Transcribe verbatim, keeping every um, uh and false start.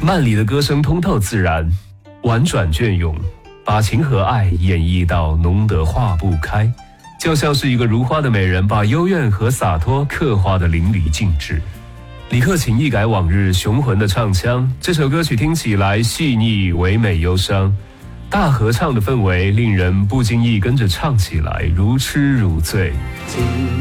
慢里的歌声通透自然，婉转隽永，把情和爱演绎到浓得化不开，就像是一个如花的美人，把幽怨和洒脱刻画得淋漓尽致。李克勤一改往日雄浑的唱腔，这首歌曲听起来细腻唯美忧伤，大合唱的氛围令人不经意跟着唱起来，如痴如醉。